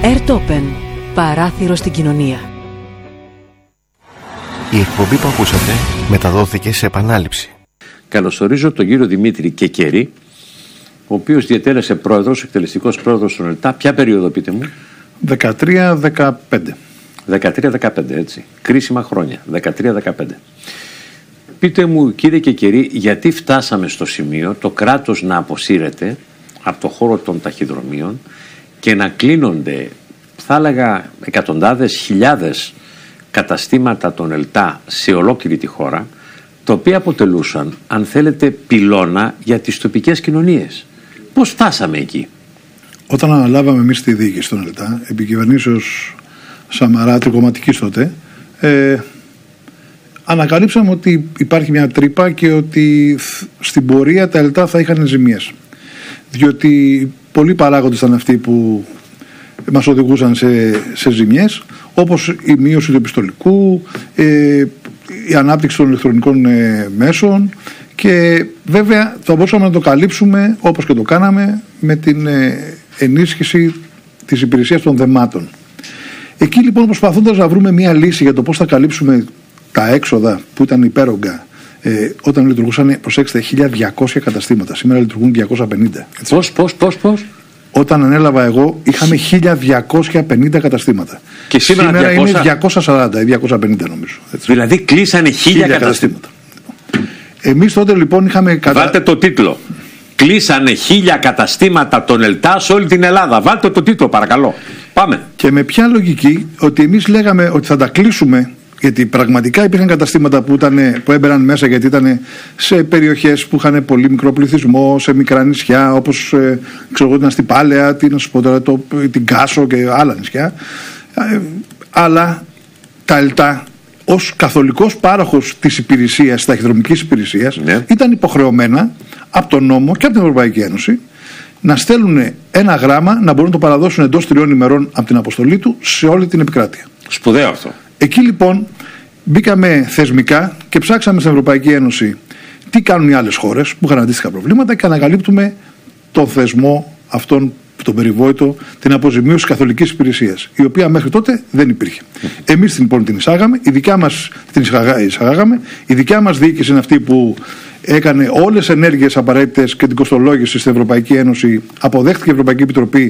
Airtopen. Παράθυρο στην κοινωνία. Η εκπομπή που ακούσατε μεταδόθηκε σε επανάληψη. Καλωσορίζω τον κύριο Δημήτρη Κεκερή, ο οποίος διετέλεσε πρόεδρος, εκτελεστικός πρόεδρος στον ΕΛΤΑ. Ποια περίοδο, πείτε μου? 13-15. 13-15, έτσι. Κρίσιμα χρόνια. 13-15. Πείτε μου, κύριε Κεκερή, γιατί φτάσαμε στο σημείο το κράτος να αποσύρεται από το χώρο των ταχυδρομείων και να κλείνονται, θα έλεγα, εκατοντάδες, χιλιάδες καταστήματα των ΕΛΤΑ σε ολόκληρη τη χώρα, τα οποία αποτελούσαν, αν θέλετε, πυλώνα για τις τοπικές κοινωνίες. Πώς φτάσαμε εκεί? Όταν αναλάβαμε εμείς τη διοίκηση των ΕΛΤΑ, επί κυβερνήσεως Σαμαρά, τρικομματικής τότε, ανακαλύψαμε ότι υπάρχει μια τρύπα και ότι στην πορεία τα ΕΛΤΑ θα είχαν ζημίες. Διότι πολλοί παράγοντες ήταν αυτοί που μας οδηγούσαν σε ζημιές, όπως η μείωση του επιστολικού, η ανάπτυξη των ηλεκτρονικών μέσων, και βέβαια θα μπορούσαμε να το καλύψουμε, όπως και το κάναμε, με την ενίσχυση της υπηρεσίας των δεμάτων. Εκεί λοιπόν, προσπαθώντας να βρούμε μια λύση για το πώς θα καλύψουμε τα έξοδα που ήταν υπέρογκα, όταν λειτουργούσαν, προσέξτε, 1.200 καταστήματα, σήμερα λειτουργούν 250. Πώς? Όταν ανέλαβα εγώ είχαμε 1.250 καταστήματα. Και σήμερα είναι 240 ή 250 νομίζω. Έτσι. Δηλαδή κλείσανε 1.000 καταστήματα. Εμείς τότε λοιπόν είχαμε... Βάλτε το τίτλο. Κλείσανε 1.000 καταστήματα των ΕΛΤΑ σε όλη την Ελλάδα. Βάλτε το τίτλο, παρακαλώ. Πάμε. Και με ποια λογική? Ότι εμείς λέγαμε ότι θα τα κλείσουμε, γιατί πραγματικά υπήρχαν καταστήματα που έμπαιναν μέσα, γιατί ήταν σε περιοχές που είχαν πολύ μικρό πληθυσμό, σε μικρά νησιά, όπως ξέρω εγώ την Αστυπάλαια, την Κάσο και άλλα νησιά. Αλλά τα ΕΛΤΑ, ως καθολικός πάροχος της υπηρεσίας, της ταχυδρομικής υπηρεσίας, ήταν υποχρεωμένα από τον νόμο και από την Ευρωπαϊκή Ένωση να στέλνουν ένα γράμμα, να μπορούν να το παραδώσουν εντός 3 ημερών από την αποστολή του σε όλη την επικράτεια. Σπουδαίο αυτό. Εκεί λοιπόν μπήκαμε θεσμικά και ψάξαμε στην Ευρωπαϊκή Ένωση τι κάνουν οι άλλες χώρες που είχαν αντίστοιχα προβλήματα και ανακαλύπτουμε τον θεσμό αυτόν, τον περιβόητο, την αποζημίωση καθολικής υπηρεσίας, η οποία μέχρι τότε δεν υπήρχε. Εμείς λοιπόν την εισάγαμε, η δικιά μας διοίκηση είναι αυτή που έκανε όλες τις ενέργειες απαραίτητες και την κοστολόγηση στην Ευρωπαϊκή Ένωση. Αποδέχτηκε η Ευρωπαϊκή Επιτροπή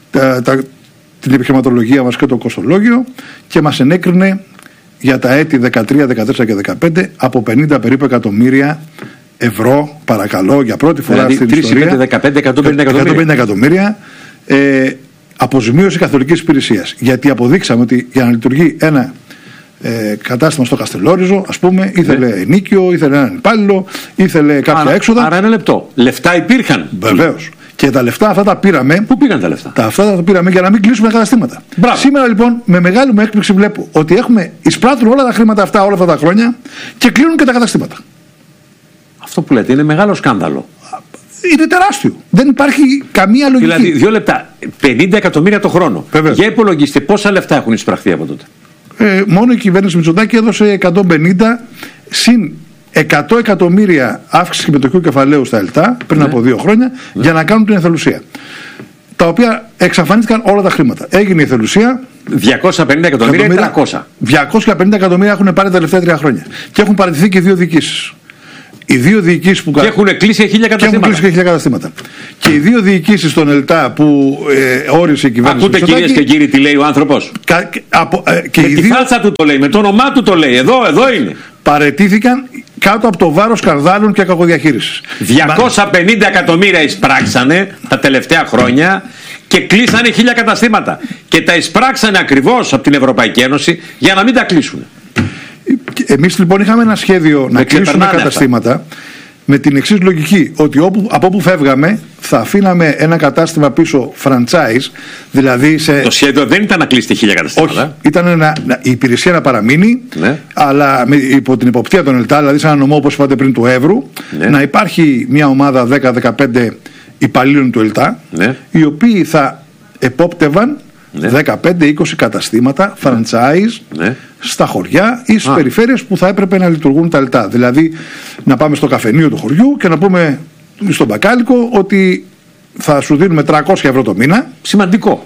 την επιχειρηματολογία μας και το κοστολόγιο και μας ενέκρινε για τα έτη 13, 14 και 15 από 50 περίπου εκατομμύρια ευρώ, παρακαλώ, για πρώτη φορά δηλαδή, στην ιστορία. 150 εκατομμύρια αποζημίωση καθολικής υπηρεσίας. Γιατί αποδείξαμε ότι για να λειτουργεί ένα κατάστημα στο Καστελόριζο, ας πούμε, ήθελε ενίκιο, ήθελε έναν υπάλληλο, ήθελε κάποια έξοδα. Άρα ένα λεπτό. Λεφτά υπήρχαν. Βεβαίως. Και τα λεφτά αυτά τα πήραμε. Πού πήγαν τα λεφτά? Αυτά τα πήραμε για να μην κλείσουμε τα καταστήματα. Μπράβο. Σήμερα λοιπόν με μεγάλη μου έκπληξη βλέπω ότι εισπράττουν όλα τα χρήματα αυτά όλα αυτά τα χρόνια και κλείνουν και τα καταστήματα. Αυτό που λέτε είναι μεγάλο σκάνδαλο. Είναι τεράστιο. Δεν υπάρχει καμία λογική. Δηλαδή 2 λεπτά. 50 εκατομμύρια το χρόνο. Βεβαίως. Για υπολογίστε πόσα λεφτά έχουν εισπραχθεί από τότε. Μόνο η κυβέρνηση Μητσοτάκη έδωσε 150 συν 100 εκατομμύρια αύξηση συμμετοχικού κεφαλαίου στα ΕΛΤΑ πριν από 2 χρόνια για να κάνουν την εθελουσία. Τα οποία εξαφανίστηκαν όλα τα χρήματα. Έγινε η εθελουσία. 250 εκατομμύρια ή 300. 250 εκατομμύρια έχουν πάρει τα τελευταία 3 χρόνια. Και έχουν παραιτηθεί και 2 διοικήσεις. Οι 2 διοικήσεις που και έχουν κλείσει 1.000 καταστήματα. Και οι 2 διοικήσεις των ΕΛΤΑ που όρισε η κυβέρνηση. Ακούτε κυρίες και κύριοι τι λέει ο άνθρωπος. Με τη φάτσα του το λέει, με το όνομά του το λέει. Εδώ είναι. Παραιτήθηκαν κάτω από το βάρος σκανδάλων και κακοδιαχείρισης. 250 εκατομμύρια εισπράξανε τα τελευταία χρόνια και κλείσανε 1.000 καταστήματα. Και τα εισπράξανε ακριβώς από την Ευρωπαϊκή Ένωση για να μην τα κλείσουν. Εμείς λοιπόν είχαμε ένα σχέδιο να κλείσουμε καταστήματα με την εξής λογική, ότι από όπου φεύγαμε θα αφήναμε ένα κατάστημα πίσω franchise, δηλαδή το σχέδιο δεν ήταν να κλείσει 1.000 καταστήματα. Όχι, ήταν η υπηρεσία να παραμείνει, αλλά υπό την υποπτία των ΕΛΤΑ, δηλαδή σε ένα νομό όπως είπατε πριν του Εύρου, να υπάρχει μια ομάδα 10-15 υπαλλήλων του ΕΛΤΑ, οι οποίοι θα επόπτευαν 15-20 καταστήματα franchise στα χωριά ή στις περιφέρειες που θα έπρεπε να λειτουργούν τα ΕΛΤΑ. Δηλαδή να πάμε στο καφενείο του χωριού και να πούμε στον μπακάλικο ότι θα σου δίνουμε 300 ευρώ το μήνα. Σημαντικό.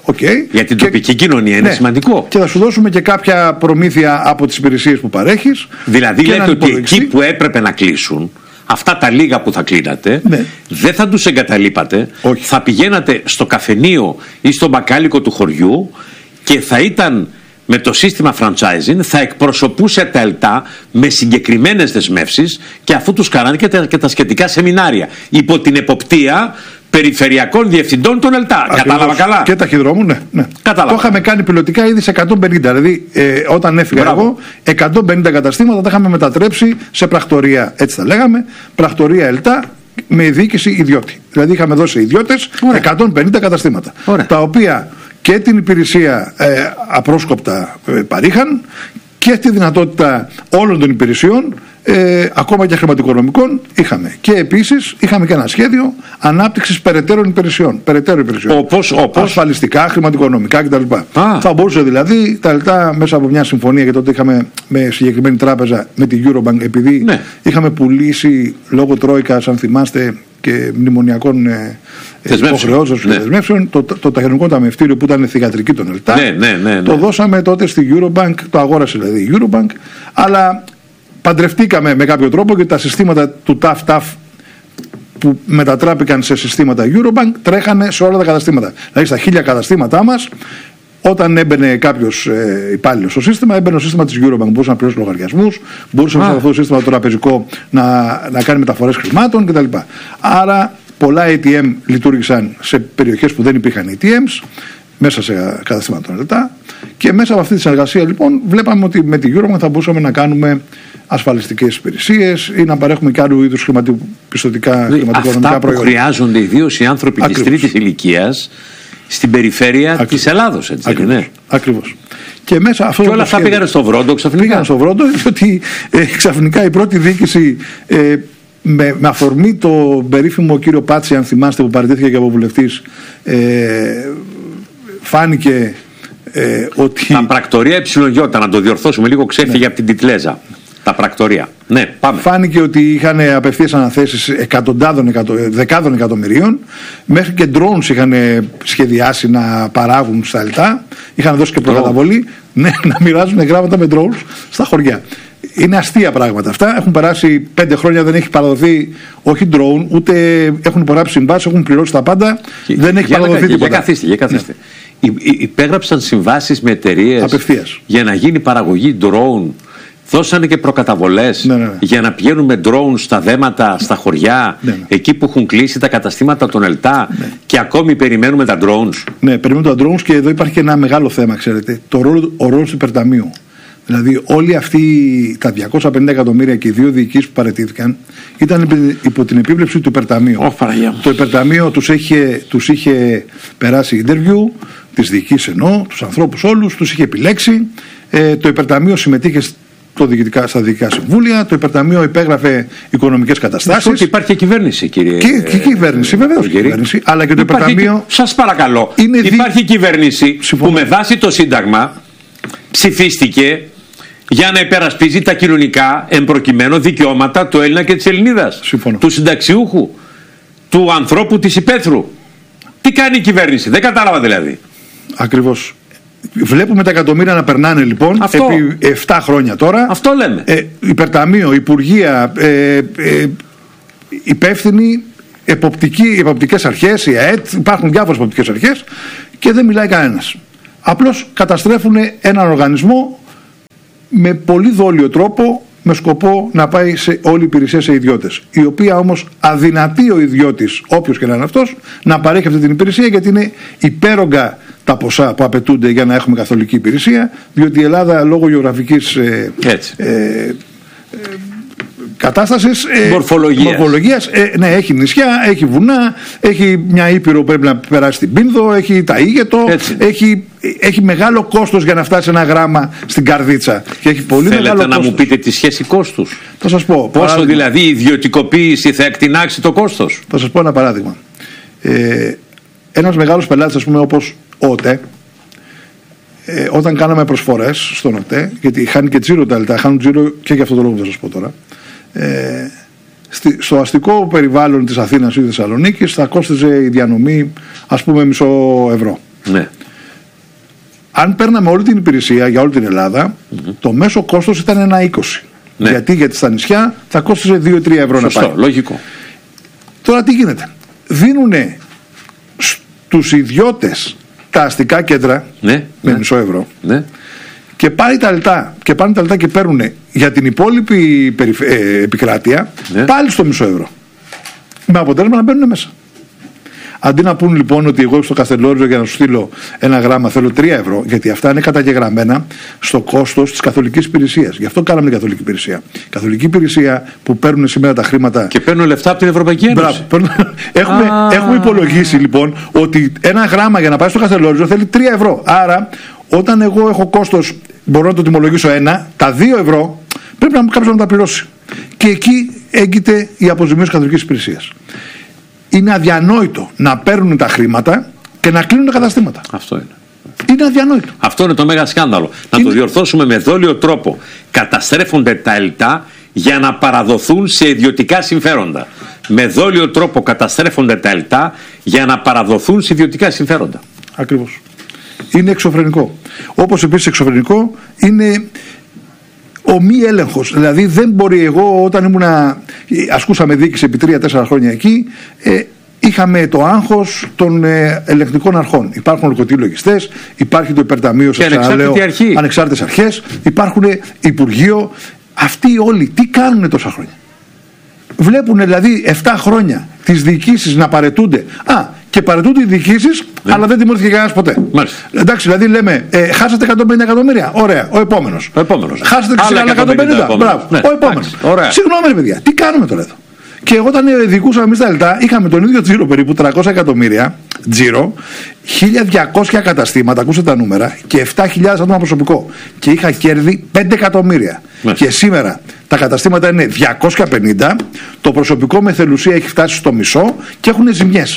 Okay. Για την τοπική κοινωνία είναι σημαντικό. Και θα σου δώσουμε και κάποια προμήθεια από τις υπηρεσίες που παρέχεις. Δηλαδή λέτε ότι εκεί που έπρεπε να κλείσουν, αυτά τα λίγα που θα κλείνατε, δεν θα τους εγκαταλείπατε. Όχι. Θα πηγαίνατε στο καφενείο ή στο μπακάλικο του χωριού και θα ήταν με το σύστημα franchising, θα εκπροσωπούσε τα ΕΛΤΑ με συγκεκριμένες δεσμεύσεις και αφού τους κάνανε και τα σχετικά σεμινάρια υπό την εποπτεία περιφερειακών διευθυντών των ΕΛΤΑ. Κατάλαβα καλά. Και ταχυδρόμου, ναι. Κατάλαβα. Το είχαμε κάνει πιλωτικά ήδη σε 150. Δηλαδή, όταν έφυγα εγώ, 150 καταστήματα τα είχαμε μετατρέψει σε πρακτορία. Έτσι τα λέγαμε. Πρακτορία ΕΛΤΑ με διοίκηση ιδιώτη. Δηλαδή, είχαμε δώσει ιδιώτες 150 καταστήματα. Ωραία. Τα οποία και την υπηρεσία απρόσκοπτα παρήχαν και τη δυνατότητα όλων των υπηρεσιών, ακόμα και χρηματοοικονομικών είχαμε. Και επίσης είχαμε και ένα σχέδιο ανάπτυξης περαιτέρω υπηρεσιών. Όπως? Ασφαλιστικά, χρηματοοικονομικά κτλ. Θα μπορούσε δηλαδή τα ΕΛΤΑ μέσα από μια συμφωνία, και τότε είχαμε με συγκεκριμένη τράπεζα, με τη Eurobank, επειδή είχαμε πουλήσει λόγω Τρόικας, αν θυμάστε, και μνημονιακών υποχρεώσεων και δεσμεύσεων, το ταχυδρομικό ταμιευτήριο που ήταν θυγατρική των ΕΛΤΑ, το δώσαμε τότε στη Eurobank, το αγόρασε δηλαδή η Eurobank, αλλά παντρευτήκαμε με κάποιο τρόπο και τα συστήματα του TAF που μετατράπηκαν σε συστήματα Eurobank τρέχανε σε όλα τα καταστήματα. Δηλαδή στα 1000 καταστήματά μας, όταν έμπαινε κάποιος υπάλληλος στο σύστημα, έμπαινε στο σύστημα της Eurobank. Μπορούσε να πληρώσει λογαριασμούς, μπορούσε να αυτό το σύστημα το τραπεζικό να κάνει μεταφορές χρημάτων κτλ. Άρα πολλά ATM λειτουργήσαν σε περιοχές που δεν υπήρχαν ATMs, μέσα σε καταστήματα των ΕΛΤΑ. Και μέσα από αυτή τη συνεργασία, λοιπόν, βλέπαμε ότι με τη Eurobank θα μπορούσαμε να κάνουμε ασφαλιστικές υπηρεσίες ή να παρέχουμε και άλλου είδους χρηματοπιστωτικά αυτά που χρειάζονται ιδίως οι άνθρωποι της τρίτης ηλικίας στην περιφέρεια της Ελλάδος. Ακριβώς. Και μέσα αυτό. Και όλα αυτά πήγανε στο Βρόντο ξαφνικά. Πήγανε στο Βρόντο, διότι ξαφνικά η πρώτη διοίκηση. Με αφορμή το περίφημο κύριο Πάτση, αν θυμάστε, που παραιτήθηκε και από βουλευτής, φάνηκε ότι. Τα πρακτορία ΕΙ, να το διορθώσουμε λίγο, ξέφυγε από την τιτλέζα. Τα πρακτορία. Ναι, πάμε. Φάνηκε ότι είχαν απευθείας αναθέσεις δεκάδων εκατομμυρίων. Μέχρι και drones είχαν σχεδιάσει να παράγουν στα ΕΛΤΑ. Είχαν δώσει και προκαταβολή να μοιράζουν γράμματα με drones στα χωριά. Είναι αστεία πράγματα αυτά. Έχουν περάσει 5 χρόνια, δεν έχει παραδοθεί όχι drone, ούτε έχουν υπογράψει συμβάσεις, έχουν πληρώσει τα πάντα. Δεν έχει παραδοθεί τίποτα. Για καθίστε. Υπέγραψαν συμβάσεις με εταιρείες για να γίνει παραγωγή drone. Δώσανε και προκαταβολές για να πηγαίνουν με drones στα δέματα, στα χωριά, εκεί που έχουν κλείσει τα καταστήματα των ΕΛΤΑ και ακόμη περιμένουμε τα drones. Ναι, περιμένουμε τα drones, και εδώ υπάρχει και ένα μεγάλο θέμα, ξέρετε. Ο ρόλος του υπερταμείου. Δηλαδή όλοι αυτοί τα 250 εκατομμύρια και οι 2 διοικήσεις που παραιτήθηκαν ήταν υπό την επίβλεψη του υπερταμείου. Το υπερταμείο τους είχε περάσει interview, τις διοικήσεις εννοώ, τους ανθρώπους όλους, τους είχε επιλέξει. Το υπερταμείο συμμετείχε στα διοικητικά συμβούλια, το υπερταμείο υπέγραφε οικονομικές καταστάσεις. Ότι υπάρχει και κυβέρνηση, κύριε. Και κυβέρνηση, βεβαίως. Κυβέρνηση, αλλά και το υπερταμείο. Σας παρακαλώ, υπάρχει κυβέρνηση που με βάση το Σύνταγμα ψηφίστηκε για να υπερασπίζει τα κοινωνικά εμπροκειμένου δικαιώματα του Έλληνα και της Ελληνίδας. Του συνταξιούχου, του ανθρώπου της υπαίθρου. Τι κάνει η κυβέρνηση, δεν κατάλαβα δηλαδή. Ακριβώς. Βλέπουμε τα εκατομμύρια να περνάνε λοιπόν επί 7 χρόνια τώρα. Αυτό λέμε. Υπερταμείο, Υπουργεία, υπεύθυνοι, εποπτικές αρχές, η ΑΕΤ, υπάρχουν διάφορες εποπτικές αρχές και δεν μιλάει κανένας. Απλώς καταστρέφουν έναν οργανισμό με πολύ δόλιο τρόπο, με σκοπό να πάει σε όλη η υπηρεσία σε ιδιώτες. Η οποία όμως αδυνατεί ο ιδιώτης, όποιος και να είναι αυτός, να παρέχει αυτή την υπηρεσία, γιατί είναι υπέρογκα τα ποσά που απαιτούνται για να έχουμε καθολική υπηρεσία, διότι η Ελλάδα λόγω γεωγραφικής κατάστασης, μορφολογίας, ναι, έχει νησιά, έχει βουνά, έχει μια ήπειρο που πρέπει να περάσει στην Πίνδο, έχει τα Ήγετο, έχει μεγάλο κόστος για να φτάσει ένα γράμμα στην Καρδίτσα. Και έχει πολύ Θέλετε μεγάλο να κόστος. μου πείτε τη σχέση κόστους? Θα σας πω. Πόσο δηλαδή η ιδιωτικοποίηση θα εκτινάξει το κόστος? Θα σας πω ένα παράδειγμα. Ένας μεγάλος πελάτης, ας πούμε, όπως ο ΟΤΕ, όταν κάναμε προσφορές στον ΟΤΕ, γιατί χάνει και τζίρο τα ΕΛΤΑ, χάνουν τζίρο και για αυτό το λόγο που θα σας πω τώρα, στο αστικό περιβάλλον της Αθήνας ή της Θεσσαλονίκης θα κόστιζε η διανομή, ας πούμε, €0,5. Ναι. Αν παίρναμε όλη την υπηρεσία για όλη την Ελλάδα, το μέσο κόστος ήταν 1,20. Ναι. Γιατί στα νησιά θα κόστιζε 2-3 ευρώ. Σωστό, να πάει. λογικό. Τώρα τι γίνεται? Δίνουνε στους ιδιώτες τα αστικά κέντρα, Ναι, με ναι. μισό ευρώ, Ναι. και πάνε τα λεπτά και παίρνουν για την υπόλοιπη επικράτεια, Ναι. πάλι στο μισό ευρώ. Με αποτέλεσμα να μπαίνουν μέσα. Αντί να πούν λοιπόν ότι εγώ στο Καστελόριζο για να σου στείλω ένα γράμμα θέλω 3 ευρώ, γιατί αυτά είναι καταγεγραμμένα στο κόστος της καθολικής υπηρεσίας. Γι' αυτό κάναμε την καθολική υπηρεσία. Η καθολική υπηρεσία που παίρνουν σήμερα τα χρήματα. Και παίρνουν λεφτά από την Ευρωπαϊκή Ένωση. Έχουμε υπολογίσει λοιπόν ότι ένα γράμμα για να πάει στο Καστελόριζο θέλει 3 ευρώ. Άρα, όταν εγώ έχω κόστος, μπορώ να το τιμολογήσω 1, τα 2 ευρώ πρέπει κάποιος να μου τα πληρώσει. Και εκεί έγκυται η αποζημίωση καθολικής υπηρεσίας. Είναι αδιανόητο να παίρνουν τα χρήματα και να κλείνουν τα καταστήματα. Αυτό είναι. Είναι αδιανόητο. Αυτό είναι το μέγα σκάνδαλο. Να το διορθώσουμε με δόλιο τρόπο. Καταστρέφονται τα ΕΛΤΑ για να παραδοθούν σε ιδιωτικά συμφέροντα. Με δόλιο τρόπο καταστρέφονται τα ΕΛΤΑ για να παραδοθούν σε ιδιωτικά συμφέροντα. Ακριβώς. Είναι εξωφρενικό. Όπως επίσης εξωφρενικό είναι ο μη έλεγχος. Δηλαδή δεν μπορεί, εγώ όταν ασκούσαμε διοίκηση επί 3-4 χρόνια εκεί, είχαμε το άγχος των ελεγκτικών αρχών. Υπάρχουν ορκωτοί λογιστές, υπάρχει το υπερταμείο, και ανεξάρτητες αρχές, υπάρχουν Υπουργείο. Αυτοί όλοι τι κάνουν τόσα χρόνια? Βλέπουν δηλαδή 7 χρόνια τις διοικήσεις να παρετούνται. Και παρετούνται οι διοικήσεις, αλλά δεν τιμωρήθηκε κανένας ποτέ. Μάλιστα. Εντάξει, δηλαδή λέμε, χάσατε 150 εκατομμύρια. Ωραία, ο επόμενος. Χάσατε άλλα 150. Μπράβο, ναι, ο επόμενος. Συγγνώμη, ρε παιδιά, τι κάνουμε τώρα εδώ? Και εγώ όταν διοικούσαμε εμείς τα ΕΛΤΑ, είχαμε τον ίδιο τζίρο περίπου 300 εκατομμύρια τζίρο, 1.200 καταστήματα, ακούστε τα νούμερα, και 7.000 άτομα προσωπικό. Και είχα κέρδη 5 εκατομμύρια. Και σήμερα τα καταστήματα είναι 250, το προσωπικό με θελουσία έχει φτάσει στο μισό και έχουν ζημιές.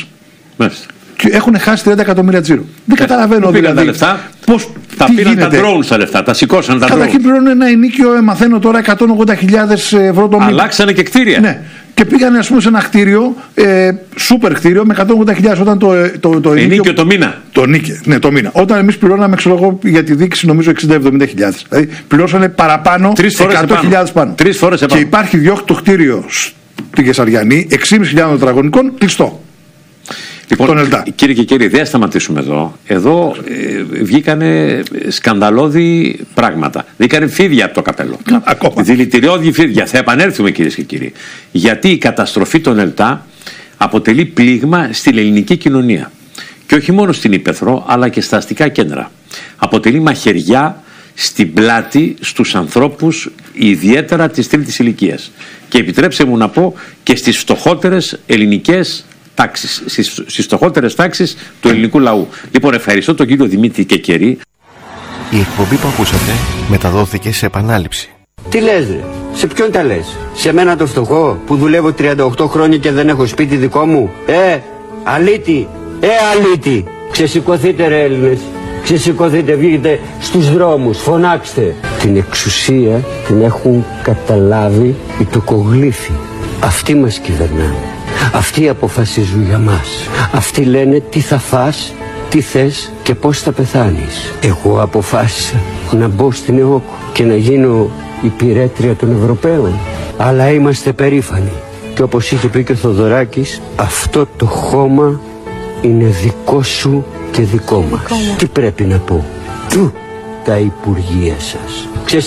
Και έχουν χάσει 30 εκατομμύρια τζίρο. Δεν καταλαβαίνω δηλαδή πώς. Τα πήραν τα drones τα λεφτά, τα σηκώσαν τα drones. Καταρχήν πληρώνουν ένα ενίκιο, μαθαίνω τώρα, 180.000 ευρώ το μήνα. Αλλάξανε και κτίρια. Ναι. Και πήγανε, ας πούμε, σε ένα κτίριο, σούπερ κτίριο, με 180.000 όταν το ενίκιο το μήνα. Ναι, το μήνα. Όταν εμείς πληρώναμε, ξέρω εγώ, για τη δίκηση, νομίζω 60-70.000. Δηλαδή πληρώσανε παραπάνω, 100.000 πάνω. 3 φορές επάνω. Και υπάρχει διώχτο κτίριο στη Κεσαριανή, 6.500 τετραγωνικών, κλειστό. Λοιπόν, κύριε και κύριοι, δεν θα σταματήσουμε εδώ. Εδώ βγήκανε σκανδαλώδη πράγματα. Βγήκανε φίδια από το καπέλο. Δηλητηριώδη φίδια. Θα επανέλθουμε, κυρίες και κύριοι. Γιατί η καταστροφή των ΕΛΤΑ αποτελεί πλήγμα στην ελληνική κοινωνία. Και όχι μόνο στην Ηπεθρό, αλλά και στα αστικά κέντρα. Αποτελεί μαχαιριά στην πλάτη στους ανθρώπους, ιδιαίτερα της τρίτης ηλικίας. Και επιτρέψτε μου να πω και στις φτωχότερες ελληνικές τάξεις, στις φτωχότερες τάξεις του ελληνικού λαού. Λοιπόν, ευχαριστώ τον κύριο Δημήτρη Κεκερή. Η εκπομπή που ακούσατε μεταδόθηκε σε επανάληψη. Τι λες ρε, σε ποιον τα λες? Σε μένα το φτωχό που δουλεύω 38 χρόνια και δεν έχω σπίτι δικό μου? Αλήτη, αλήτη. Ξεσηκωθείτε ρε Έλληνες, ξεσηκωθείτε, βγείτε στους δρόμους, φωνάξτε. Την εξουσία την έχουν καταλάβει οι τοκογλύφοι. Αυτοί μας κυβερνάνε. Αυτοί αποφασίζουν για μας. Αυτοί λένε τι θα φας, τι θες και πώς θα πεθάνεις. Εγώ αποφάσισα να μπω στην ΕΟΚ και να γίνω υπηρέτρια των Ευρωπαίων. Αλλά είμαστε περήφανοι. Και όπως είχε πει και ο Θοδωράκης, αυτό το χώμα είναι δικό σου και δικό μας. Τι πρέπει να πω? Τα υπουργεία σας.